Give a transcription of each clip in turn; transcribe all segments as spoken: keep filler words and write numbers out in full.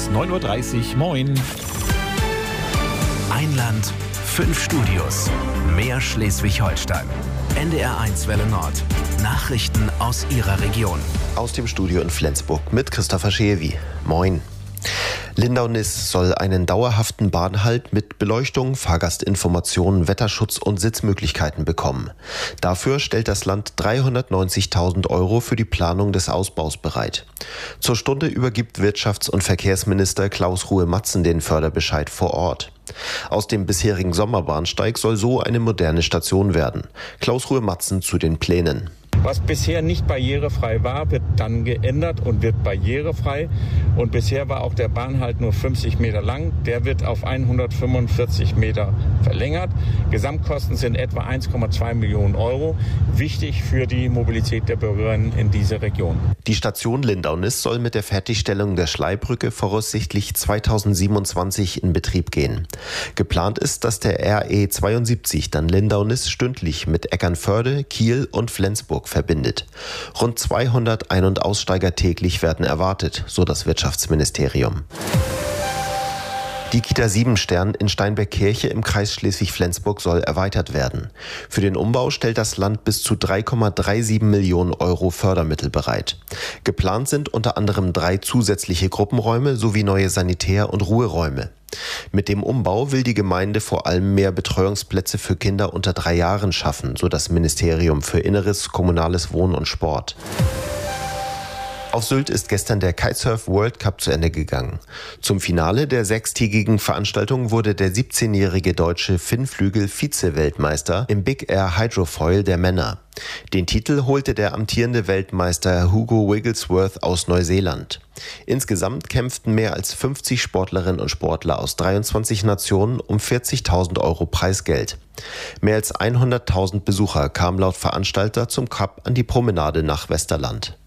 ist neun Uhr dreißig. Moin. Ein Land, fünf Studios. Mehr Schleswig-Holstein. N D R eins Welle Nord. Nachrichten aus Ihrer Region. Aus dem Studio in Flensburg mit Christopher Schewi. Moin. Lindau-Niss soll einen dauerhaften Bahnhalt mit Beleuchtung, Fahrgastinformationen, Wetterschutz und Sitzmöglichkeiten bekommen. Dafür stellt das Land dreihundertneunzigtausend Euro für die Planung des Ausbaus bereit. Zur Stunde übergibt Wirtschafts- und Verkehrsminister Klaus Ruhe-Matzen den Förderbescheid vor Ort. Aus dem bisherigen Sommerbahnsteig soll so eine moderne Station werden. Klaus Ruhe-Matzen zu den Plänen. Was bisher nicht barrierefrei war, wird dann geändert und wird barrierefrei. Und bisher war auch der Bahnhalt nur fünfzig Meter lang. Der wird auf hundertfünfundvierzig Meter verlängert. Gesamtkosten sind etwa eins Komma zwei Millionen Euro. Wichtig für die Mobilität der Bürgerinnen in dieser Region. Die Station Lindau-Niss soll mit der Fertigstellung der Schleybrücke voraussichtlich zweitausendsiebenundzwanzig in Betrieb gehen. Geplant ist, dass der R E zweiundsiebzig dann Lindau-Niss stündlich mit Eckernförde, Kiel und Flensburg verbindet. Rund zweihundert Ein- und Aussteiger täglich werden erwartet, so das Wirtschaftsministerium. Die Kita Siebenstern in Steinberg-Kirche im Kreis Schleswig-Flensburg soll erweitert werden. Für den Umbau stellt das Land bis zu drei Komma siebenunddreißig Millionen Euro Fördermittel bereit. Geplant sind unter anderem drei zusätzliche Gruppenräume sowie neue Sanitär- und Ruheräume. Mit dem Umbau will die Gemeinde vor allem mehr Betreuungsplätze für Kinder unter drei Jahren schaffen, so das Ministerium für Inneres, Kommunales Wohnen und Sport. Auf Sylt ist gestern der Kitesurf World Cup zu Ende gegangen. Zum Finale der sechstägigen Veranstaltung wurde der siebzehnjährige deutsche Finn Flügel Vize-Weltmeister im Big Air Hydrofoil der Männer. Den Titel holte der amtierende Weltmeister Hugo Wigglesworth aus Neuseeland. Insgesamt kämpften mehr als fünfzig Sportlerinnen und Sportler aus dreiundzwanzig Nationen um vierzigtausend Euro Preisgeld. Mehr als hunderttausend Besucher kamen laut Veranstalter zum Cup an die Promenade nach Westerland.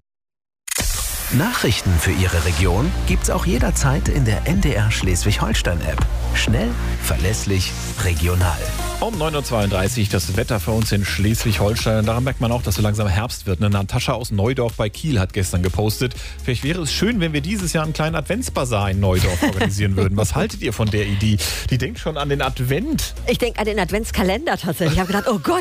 Nachrichten für Ihre Region gibt's auch jederzeit in der N D R Schleswig-Holstein-App. Schnell, verlässlich, regional. Um neun Uhr zweiunddreißig das Wetter für uns in Schleswig-Holstein. Daran merkt man auch, dass so langsam Herbst wird. Ne? Natascha aus Neudorf bei Kiel hat gestern gepostet. Vielleicht wäre es schön, wenn wir dieses Jahr einen kleinen Adventsbasar in Neudorf organisieren würden. Was haltet ihr von der Idee? Die denkt schon an den Advent. Ich denke an den Adventskalender tatsächlich. Ich habe gedacht, oh Gott,